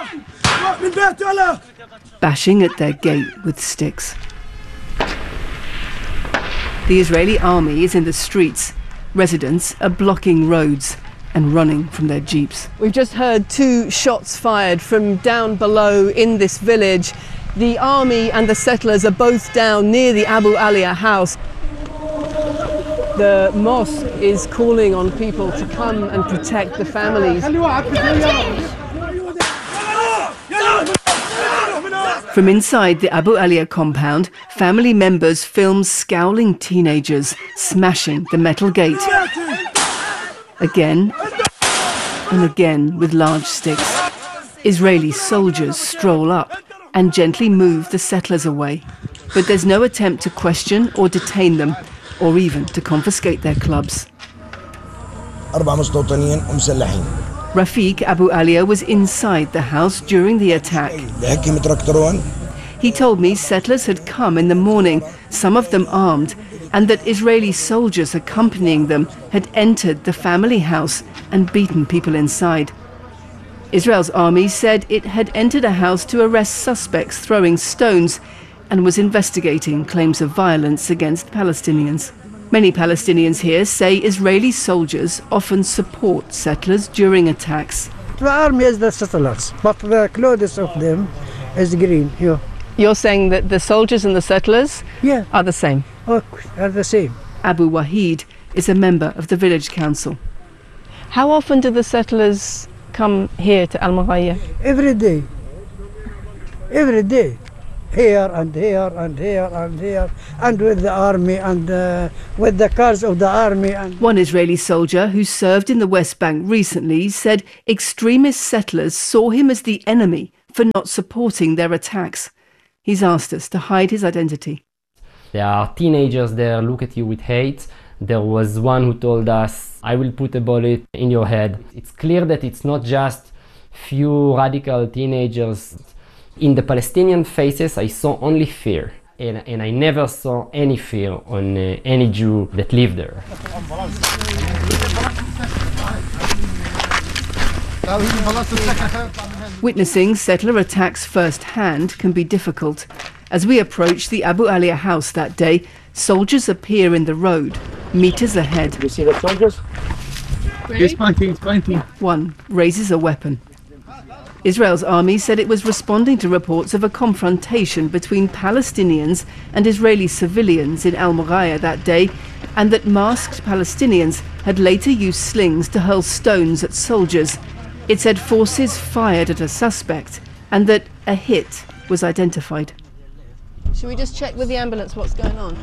bashing at their gate with sticks. The Israeli army is in the streets. Residents are blocking roads and running from their jeeps. We've just heard two shots fired from down below in this village. The army and the settlers are both down near the Abu Alia house. The mosque is calling on people to come and protect the families. From inside the Abu Alia compound, family members film scowling teenagers smashing the metal gate. Again and again with large sticks. Israeli soldiers stroll up and gently move the settlers away. But there's no attempt to question or detain them, or even to confiscate their clubs. Rafiq Abu Alia was inside the house during the attack. He told me settlers had come in the morning, some of them armed, and that Israeli soldiers accompanying them had entered the family house and beaten people inside. Israel's army said it had entered a house to arrest suspects throwing stones and was investigating claims of violence against Palestinians. Many Palestinians here say Israeli soldiers often support settlers during attacks. The army is the settlers, but the clothes of them is green. Yeah. You're saying that the soldiers and the settlers yeah. are the same? Oh, are the same. Abu Wahid is a member of the village council. How often do the settlers come here to Al Mughaya? Every day. Every day. here and here and here and here, and with the army and uh, with the cars of the army. And one Israeli soldier who served in the West Bank recently said extremist settlers saw him as the enemy for not supporting their attacks. He's asked us to hide his identity. There are teenagers there look at you with hate. There was one who told us, I will put a bullet in your head. It's clear that it's not just few radical teenagers. In the Palestinian faces, I saw only fear. And, and I never saw any fear on uh, any Jew that lived there. Witnessing settler attacks firsthand can be difficult. As we approach the Abu Alia house that day, soldiers appear in the road, meters ahead. You see the soldiers? It's pointing, it's pointing. One raises a weapon. Israel's army said it was responding to reports of a confrontation between Palestinians and Israeli civilians in Al Muraya that day, and that masked Palestinians had later used slings to hurl stones at soldiers. It said forces fired at a suspect and that a hit was identified. Should we just check with the ambulance what's going on?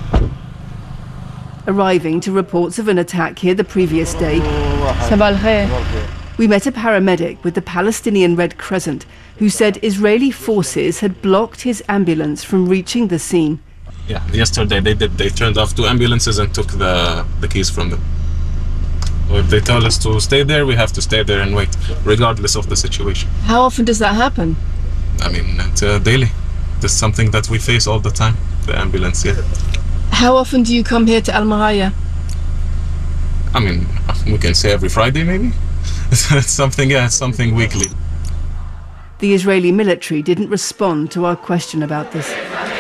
Arriving to reports of an attack here the previous day, we met a paramedic with the Palestinian Red Crescent who said Israeli forces had blocked his ambulance from reaching the scene. Yeah, yesterday they did. They turned off two ambulances and took the, the keys from them. Well, if they tell us to stay there, we have to stay there and wait, regardless of the situation. How often does that happen? I mean, it's uh, daily. This is something that we face all the time, the ambulance, yeah. How often do you come here to Al Muraya? I mean, we can say every Friday, maybe? It's something, yeah, it's something weekly. The Israeli military didn't respond to our question about this.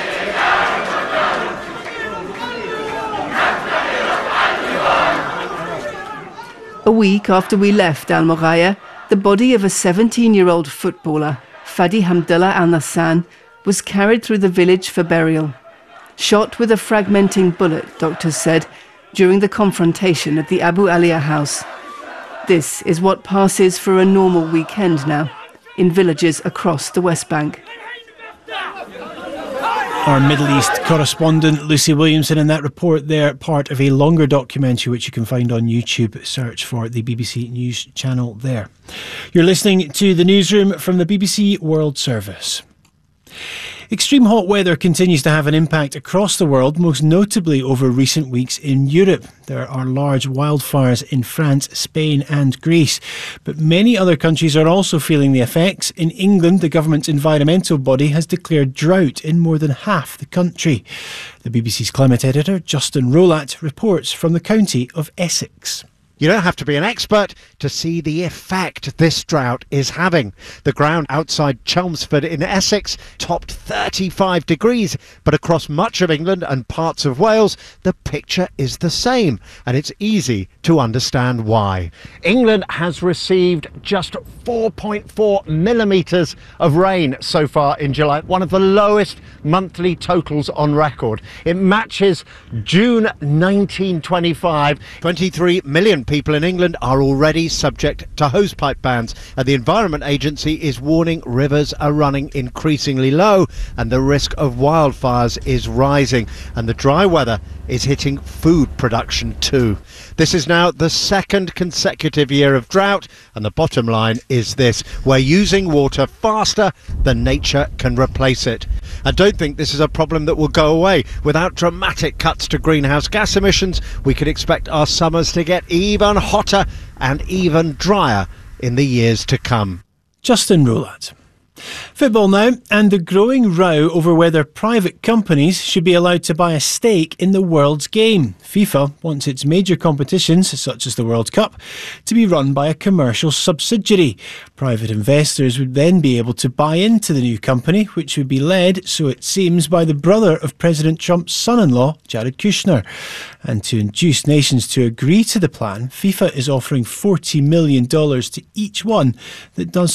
A week after we left Al Muraya, the body of a seventeen-year-old footballer, Fadi Hamdallah Al Nassan, was carried through the village for burial. Shot with a fragmenting bullet, doctors said, during the confrontation at the Abu Alia house. This is what passes for a normal weekend now, in villages across the West Bank. Our Middle East correspondent Lucy Williamson in that report there, part of a longer documentary which you can find on YouTube. Search for the B B C News channel there. You're listening to the newsroom from the B B C World Service. Extreme hot weather continues to have an impact across the world, most notably over recent weeks in Europe. There are large wildfires in France, Spain and Greece. But many other countries are also feeling the effects. In England, the government's environmental body has declared drought in more than half the country. The B B C's climate editor, Justin Rolat, reports from the county of Essex. You don't have to be an expert to see the effect this drought is having. The ground outside Chelmsford in Essex topped thirty-five degrees, but across much of England and parts of Wales, the picture is the same, and it's easy to understand why. England has received just four point four millimetres of rain so far in July, one of the lowest monthly totals on record. It matches June nineteen twenty-five. twenty-three million people in England are already subject to hosepipe bans, and the Environment Agency is warning rivers are running increasingly low and the risk of wildfires is rising, and the dry weather is hitting food production too. This is now the second consecutive year of drought, and the bottom line is this: we're using water faster than nature can replace it. I don't think this is a problem that will go away. Without dramatic cuts to greenhouse gas emissions, we could expect our summers to get even hotter and even drier in the years to come. Justin Rolat. Football now, and the growing row over whether private companies should be allowed to buy a stake in the world's game. FIFA wants its major competitions, such as the World Cup, to be run by a commercial subsidiary. Private investors would then be able to buy into the new company, which would be led, so it seems, by the brother of President Trump's son-in-law, Jared Kushner. And to induce nations to agree to the plan, FIFA is offering forty million dollars to each one that does so.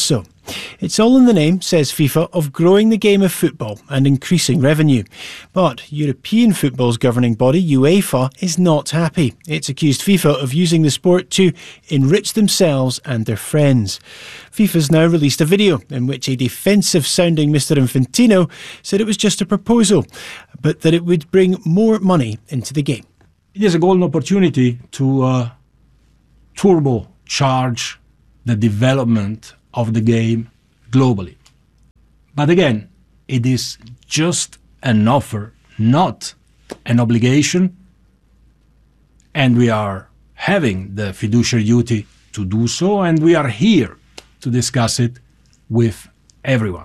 It's all in the name, says FIFA, of growing the game of football and increasing revenue. But European football's governing body, UEFA, is not happy. It's accused FIFA of using the sport to enrich themselves and their friends. FIFA's now released a video in which a defensive-sounding Mister Infantino said it was just a proposal, but that it would bring more money into the game. It is a golden opportunity to uh, turbocharge the development of the game globally. But again, it is just an offer, not an obligation, and we are having the fiduciary duty to do so, and we are here to discuss it with everyone.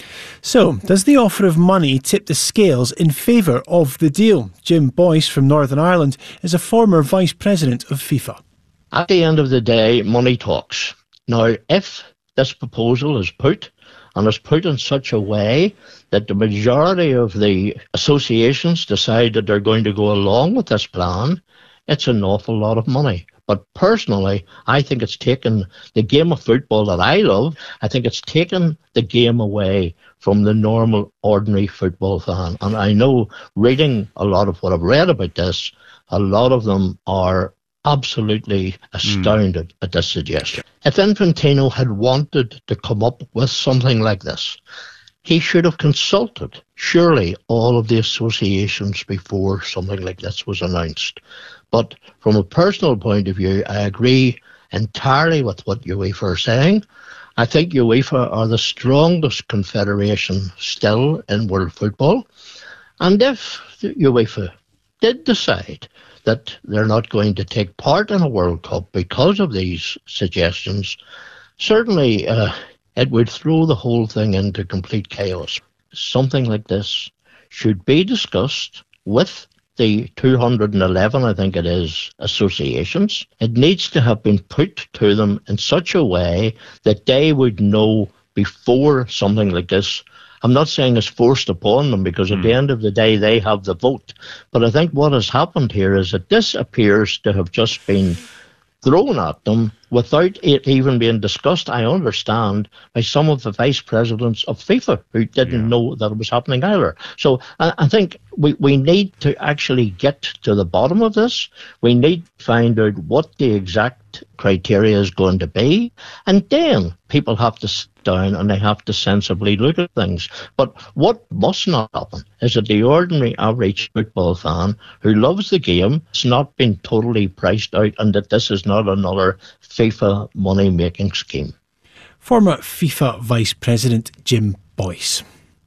So, does the offer of money tip the scales in favour of the deal? Jim Boyce from Northern Ireland is a former vice president of FIFA. At the end of the day, money talks. Now, if this proposal is put, and is put in such a way that the majority of the associations decide that they're going to go along with this plan, it's an awful lot of money. But personally, I think it's taken the game of football that I love, I think it's taken the game away from the normal, ordinary football fan. And I know, reading a lot of what I've read about this, a lot of them are absolutely astounded mm. at this suggestion. If Infantino had wanted to come up with something like this, he should have consulted, surely, all of the associations before something like this was announced. But from a personal point of view, I agree entirely with what UEFA are saying. I think UEFA are the strongest confederation still in world football. And if UEFA did decide that they're not going to take part in a World Cup because of these suggestions, certainly uh, it would throw the whole thing into complete chaos. Something like this should be discussed with the two hundred eleven, I think it is, associations. It needs to have been put to them in such a way that they would know before something like this. I'm not saying it's forced upon them, because at mm. the end of the day, they have the vote. But I think what has happened here is that this appears to have just been thrown at them without it even being discussed, I understand, by some of the vice presidents of FIFA who didn't yeah. know that it was happening either. So I, I think we, we need to actually get to the bottom of this. We need to find out what the exact criteria is going to be, and then people have to sit down and they have to sensibly look at things. But what must not happen is that the ordinary average football fan who loves the game has not been totally priced out, and that this is not another FIFA money-making scheme. Former FIFA Vice President Jim Boyce.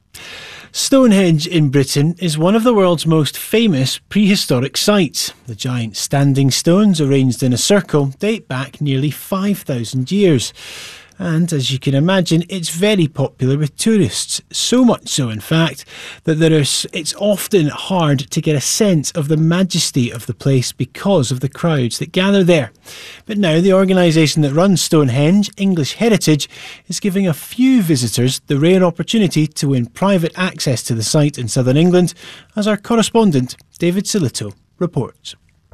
Stonehenge in Britain is one of the world's most famous prehistoric sites. The giant standing stones arranged in a circle date back nearly five thousand years. And as you can imagine, it's very popular with tourists. So much so, in fact, that there is, it's often hard to get a sense of the majesty of the place because of the crowds that gather there. But now the organisation that runs Stonehenge, English Heritage, is giving a few visitors the rare opportunity to win private access to the site in southern England, as our correspondent David Silito reports.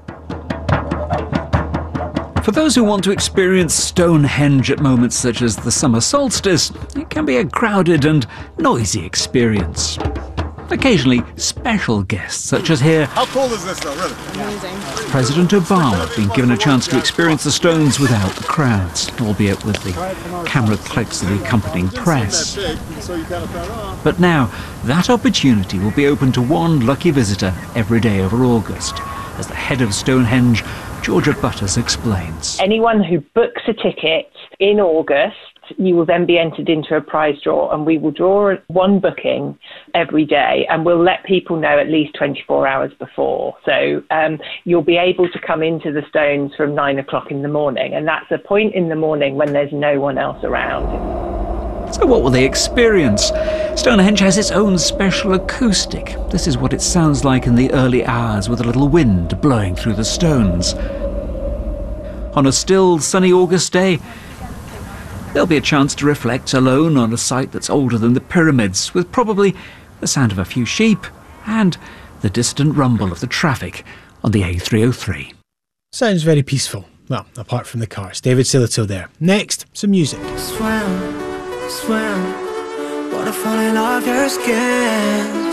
For those who want to experience Stonehenge at moments such as the summer solstice, it can be a crowded and noisy experience. Occasionally, special guests, such as here, how cool is this though, really? Amazing. President Obama being given a chance to experience the stones without the crowds, albeit with the camera clicks of the accompanying press. But now, that opportunity will be open to one lucky visitor every day over August, as the head of Stonehenge, Georgia Butters, explains. Anyone who books a ticket in August, you will then be entered into a prize draw, and we will draw one booking every day, and we'll let people know at least twenty-four hours before. So um, you'll be able to come into the stones from nine o'clock in the morning, and that's a point in the morning when there's no one else around. So what will they experience? Stonehenge has its own special acoustic. This is what it sounds like in the early hours with a little wind blowing through the stones. On a still, sunny August day, there'll be a chance to reflect alone on a site that's older than the pyramids, with probably the sound of a few sheep and the distant rumble of the traffic on the A three oh three. Sounds very peaceful. Well, apart from the cars. David Silito there. Next, some music. Swim swim. Water falling off your skin.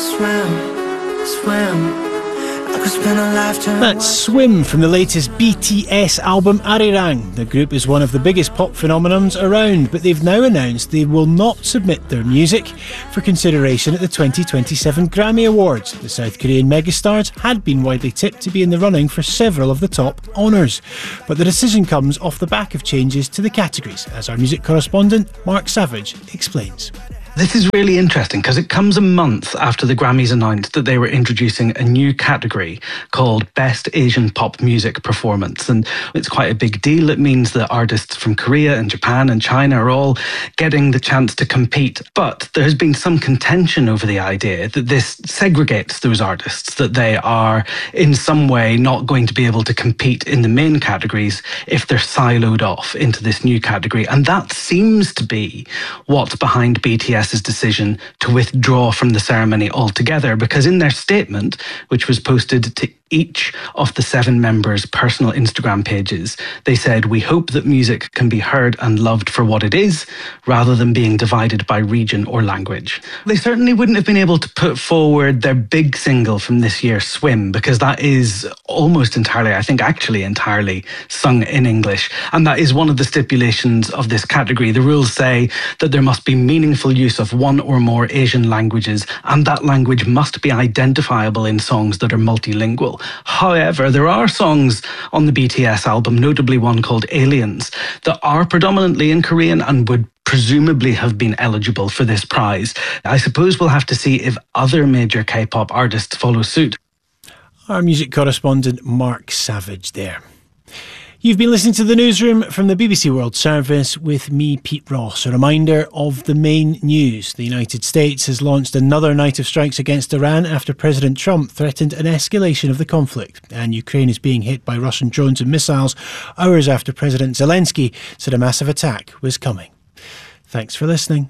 Swim, swim. I could spend a lifetime. That's Swim from the latest B T S album Arirang. The group is one of the biggest pop phenomenons around, but they've now announced they will not submit their music for consideration at the twenty twenty-seven Grammy Awards. The South Korean megastars had been widely tipped to be in the running for several of the top honours, but the decision comes off the back of changes to the categories, as our music correspondent Mark Savage explains. This is really interesting because it comes a month after the Grammys announced that they were introducing a new category called Best Asian Pop Music Performance. And it's quite a big deal. It means that artists from Korea and Japan and China are all getting the chance to compete. But there has been some contention over the idea that this segregates those artists, that they are in some way not going to be able to compete in the main categories if they're siloed off into this new category. And that seems to be what's behind B T S decision to withdraw from the ceremony altogether, because in their statement, which was posted to each of the seven members' personal Instagram pages, they said, "We hope that music can be heard and loved for what it is, rather than being divided by region or language." They certainly wouldn't have been able to put forward their big single from this year, Swim, because that is almost entirely, I think actually entirely, sung in English. And that is one of the stipulations of this category. The rules say that there must be meaningful use of one or more Asian languages, and that language must be identifiable in songs that are multilingual. However, there are songs on the B T S album, notably one called Aliens, that are predominantly in Korean and would presumably have been eligible for this prize. I suppose we'll have to see if other major K-pop artists follow suit. Our music correspondent Mark Savage there. You've been listening to The Newsroom from the B B C World Service with me, Pete Ross. A reminder of the main news. The United States has launched another night of strikes against Iran after President Trump threatened an escalation of the conflict. And Ukraine is being hit by Russian drones and missiles hours after President Zelensky said a massive attack was coming. Thanks for listening.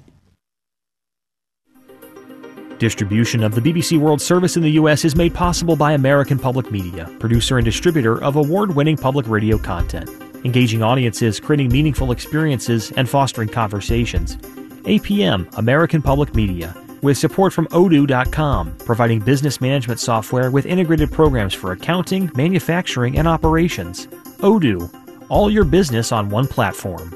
Distribution of the B B C World Service in the U S is made possible by American Public Media, producer and distributor of award-winning public radio content, engaging audiences, creating meaningful experiences, and fostering conversations. A P M, American Public Media, with support from odoo dot com, providing business management software with integrated programs for accounting, manufacturing, and operations. Odoo, all your business on one platform.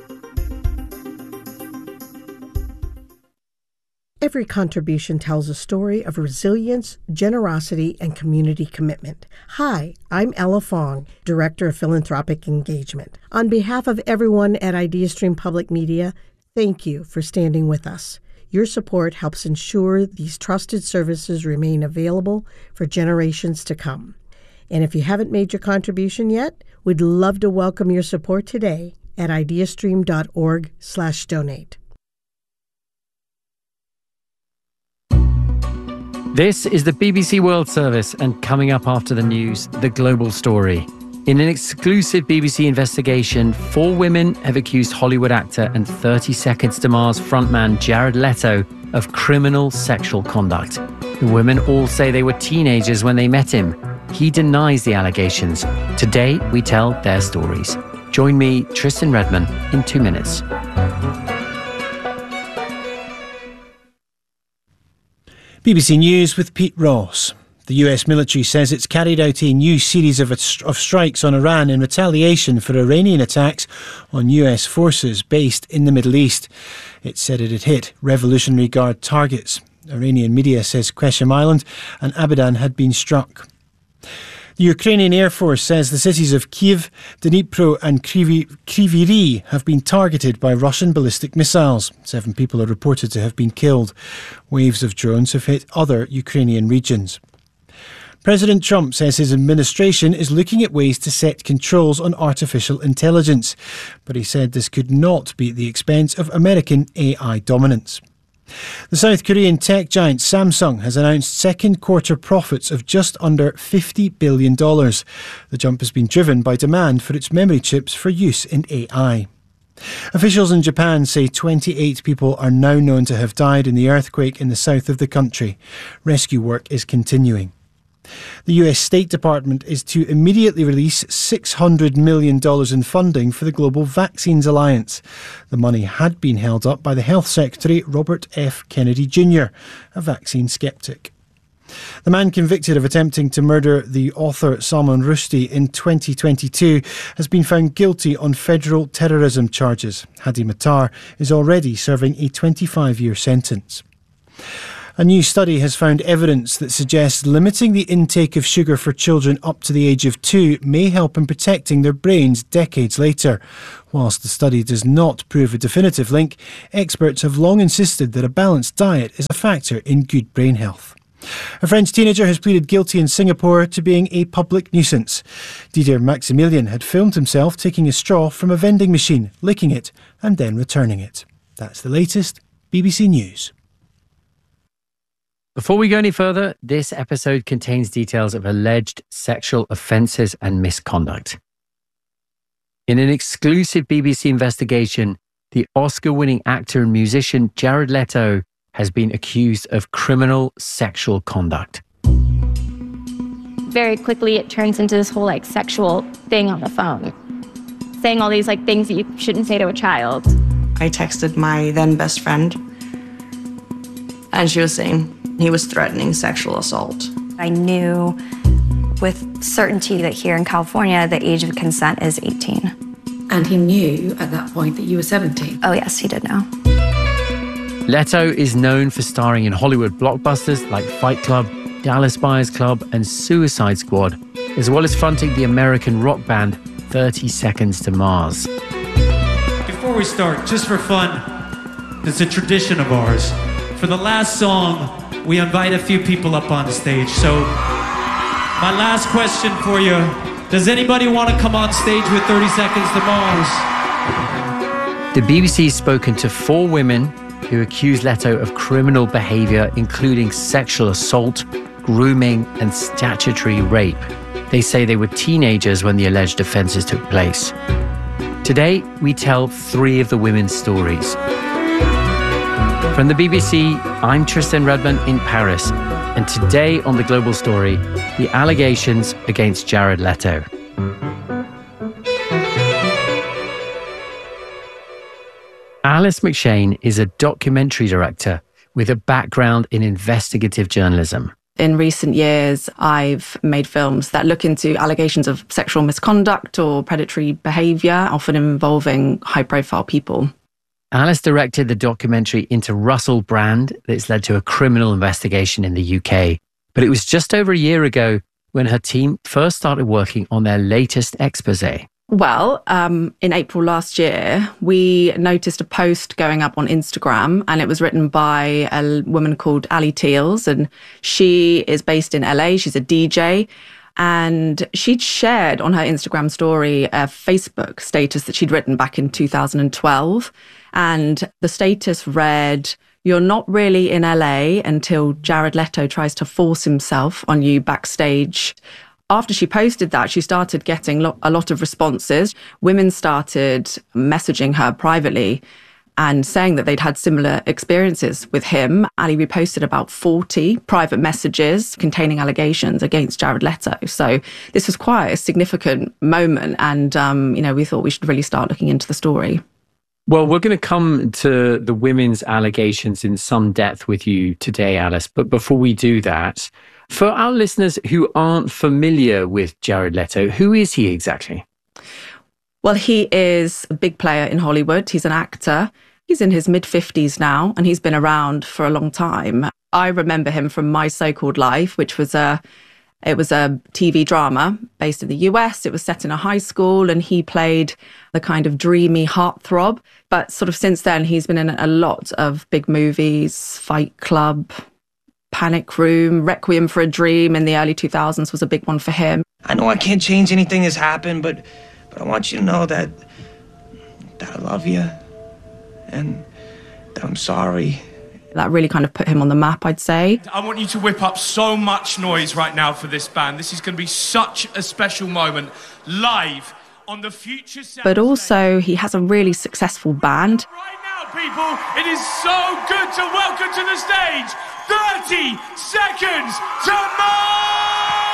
Every contribution tells a story of resilience, generosity, and community commitment. Hi, I'm Ella Fong, Director of Philanthropic Engagement. On behalf of everyone at IdeaStream Public Media, thank you for standing with us. Your support helps ensure these trusted services remain available for generations to come. And if you haven't made your contribution yet, we'd love to welcome your support today at ideastream dot org slash donate. This is the B B C World Service, and coming up after the news, the global story. In an exclusive B B C investigation, four women have accused Hollywood actor and thirty Seconds to Mars frontman Jared Leto of criminal sexual conduct. The women all say they were teenagers when they met him. He denies the allegations. Today, we tell their stories. Join me, Tristan Redman, in two minutes. B B C News with Pete Ross. The U S military says it's carried out a new series of, of strikes on Iran in retaliation for Iranian attacks on U S forces based in the Middle East. It said it had hit Revolutionary Guard targets. Iranian media says Qeshm Island and Abadan had been struck. The Ukrainian Air Force says the cities of Kyiv, Dnipro and Kryvyi Rih have been targeted by Russian ballistic missiles. Seven people are reported to have been killed. Waves of drones have hit other Ukrainian regions. President Trump says his administration is looking at ways to set controls on artificial intelligence, but he said this could not be at the expense of American A I dominance. The South Korean tech giant Samsung has announced second quarter profits of just under fifty billion dollars. The jump has been driven by demand for its memory chips for use in A I. Officials in Japan say twenty-eight people are now known to have died in the earthquake in the south of the country. Rescue work is continuing. The U S State Department is to immediately release six hundred million dollars in funding for the Global Vaccines Alliance. The money had been held up by the Health Secretary, Robert F. Kennedy Junior, a vaccine sceptic. The man convicted of attempting to murder the author Salman Rushdie in twenty twenty-two has been found guilty on federal terrorism charges. Hadi Matar is already serving a twenty-five-year sentence. A new study has found evidence that suggests limiting the intake of sugar for children up to the age of two may help in protecting their brains decades later. Whilst the study does not prove a definitive link, experts have long insisted that a balanced diet is a factor in good brain health. A French teenager has pleaded guilty in Singapore to being a public nuisance. Didier Maximilian had filmed himself taking a straw from a vending machine, licking it and then returning it. That's the latest. B B C News. Before we go any further, this episode contains details of alleged sexual offences and misconduct. In an exclusive B B C investigation, the Oscar-winning actor and musician Jared Leto has been accused of criminal sexual conduct. Very quickly, it turns into this whole like sexual thing on the phone, saying all these like things that you shouldn't say to a child. I texted my then best friend, and she was saying he was threatening sexual assault. I knew with certainty that here in California, the age of consent is eighteen. And he knew at that point that you were seventeen? Oh yes, he did know. Leto is known for starring in Hollywood blockbusters like Fight Club, Dallas Buyers Club and Suicide Squad, as well as fronting the American rock band thirty seconds to Mars. Before we start, just for fun, it's a tradition of ours. For the last song, we invite a few people up on stage. So my last question for you, does anybody want to come on stage with thirty seconds to Mars? The B B C has spoken to four women who accuse Leto of criminal behaviour, including sexual assault, grooming and statutory rape. They say they were teenagers when the alleged offences took place. Today, we tell three of the women's stories. From the B B C, I'm Tristan Redman in Paris, and today on The Global Story, the allegations against Jared Leto. Alice McShane is a documentary director with a background in investigative journalism. In recent years, I've made films that look into allegations of sexual misconduct or predatory behaviour, often involving high-profile people. Alice directed the documentary Into Russell Brand that's led to a criminal investigation in the U K. But it was just over a year ago when her team first started working on their latest exposé. Well, um, in April last year, we noticed a post going up on Instagram, and it was written by a woman called Ali Teals, and she is based in L A. She's a D J, and she'd shared on her Instagram story a Facebook status that she'd written back in two thousand twelve, and the status read, "You're not really in L A until Jared Leto tries to force himself on you backstage." After she posted that, she started getting lo- a lot of responses. Women started messaging her privately and saying that they'd had similar experiences with him. Ali reposted about forty private messages containing allegations against Jared Leto. So this was quite a significant moment. And, um, you know, we thought we should really start looking into the story. Well, we're going to come to the women's allegations in some depth with you today, Alice. But before we do that, for our listeners who aren't familiar with Jared Leto, who is he exactly? Well, he is a big player in Hollywood. He's an actor. He's in his mid-fifties now, and he's been around for a long time. I remember him from My So-Called Life, which was a it was a T V drama based in the U S. It was set in a high school, and he played the kind of dreamy heartthrob. But sort of since then, he's been in a lot of big movies, Fight Club, Panic Room, Requiem for a Dream in the early two thousands was a big one for him. I know I can't change anything that's happened, but but I want you to know that that I love you and that I'm sorry. That really kind of put him on the map, I'd say. I want you to whip up so much noise right now for this band. This is going to be such a special moment live on the Future Sound. But also, he has a really successful band. Right now, people, it is so good to welcome to the stage thirty seconds to Mars!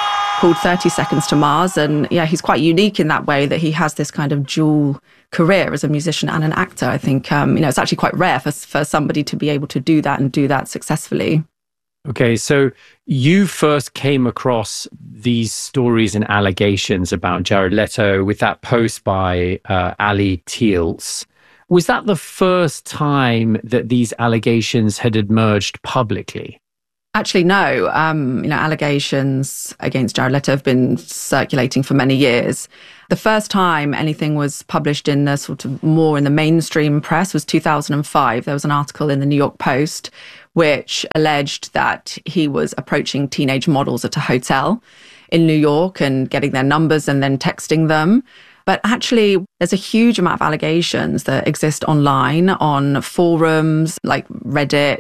called thirty Seconds to Mars. And yeah, he's quite unique in that way that he has this kind of dual career as a musician and an actor. I think, um, you know, it's actually quite rare for, for somebody to be able to do that and do that successfully. Okay, so you first came across these stories and allegations about Jared Leto with that post by uh, Ali Teals. Was that the first time that these allegations had emerged publicly? Actually, no. Um, you know, allegations against Jared Leto have been circulating for many years. The first time anything was published in the sort of more in the mainstream press was two thousand five. There was an article in the New York Post which alleged that he was approaching teenage models at a hotel in New York and getting their numbers and then texting them. But actually, there's a huge amount of allegations that exist online on forums like Reddit,